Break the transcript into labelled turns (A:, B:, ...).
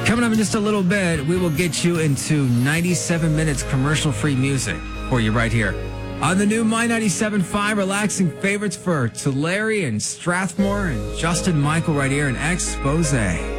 A: Coming up in just a little bit, we will get you into 97 minutes commercial-free music for you right here on the new My 97.5 relaxing favorites for Tulare and Strathmore and Justin Michael right here in Expose.